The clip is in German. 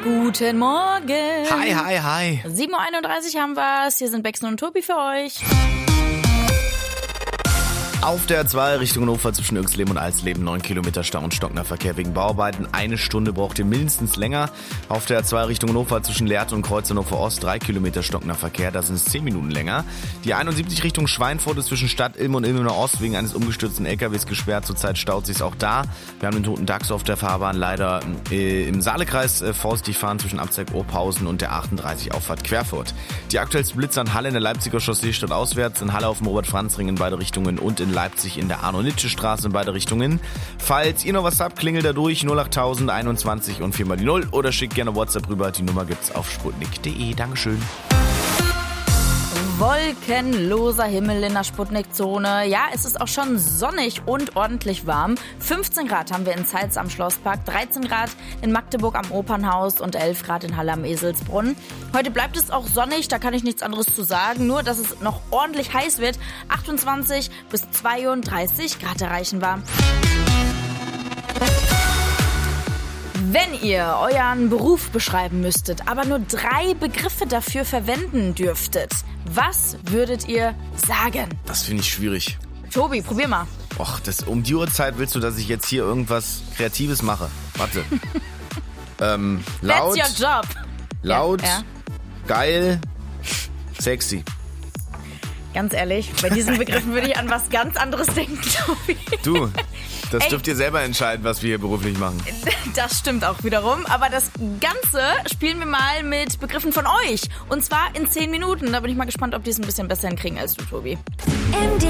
Guten Morgen. Hi. 7.31 Uhr haben wir's. Hier sind Bexen und Tobi für euch. Auf der 2 Richtung Hannover zwischen Irxleben und Alsleben 9 Kilometer Stau und stockender Verkehr wegen Bauarbeiten. 1 Stunde braucht ihr mindestens länger. Auf der 2 Richtung Hannover zwischen Lehrte und Kreuz Hannover Ost 3 Kilometer stockender Verkehr. Da sind es 10 Minuten länger. Die 71 Richtung Schweinfurt ist zwischen Stadt Ilm und Ilmenau Ost wegen eines umgestürzten LKWs gesperrt. Zurzeit staut sich auch da. Wir haben den toten Dachs auf der Fahrbahn. Leider im Saalekreis vorsichtig fahren zwischen Abzweig-Oberhausen und der 38 Auffahrt Querfurt. Die aktuellsten Blitzer in Halle in der Leipziger Chaussee statt auswärts, in Halle auf dem Robert-Franz-Ring in beide Richtungen und in Leipzig in der Arno-Nitsche-Straße in beide Richtungen. Falls ihr noch was habt, klingelt da durch 08000 21 und 4 mal die 0 oder schickt gerne WhatsApp rüber. Die Nummer gibt's auf sputnik.de. Dankeschön. Wolkenloser Himmel in der Sputnik-Zone. Ja, es ist auch schon sonnig und ordentlich warm. 15 Grad haben wir in Zeitz am Schlosspark, 13 Grad in Magdeburg am Opernhaus und 11 Grad in Halle am Eselsbrunn. Heute bleibt es auch sonnig, da kann ich nichts anderes zu sagen, nur dass es noch ordentlich heiß wird. 28 bis 32 Grad erreichen wir. Wenn ihr euren Beruf beschreiben müsstet, aber nur 3 Begriffe dafür verwenden dürftet, was würdet ihr sagen? Das finde ich schwierig. Tobi, probier mal. Och, um die Uhrzeit willst du, dass ich jetzt hier irgendwas Kreatives mache? Warte. Laut. That's your job. Laut, ja. Geil, sexy. Ganz ehrlich, bei diesen Begriffen würde ich an was ganz anderes denken, Tobi. Du, das dürft ihr selber entscheiden, was wir hier beruflich machen. Das stimmt auch wiederum, aber das Ganze spielen wir mal mit Begriffen von euch. Und zwar in 10 Minuten. Da bin ich mal gespannt, ob die es ein bisschen besser hinkriegen als du, Tobi. MD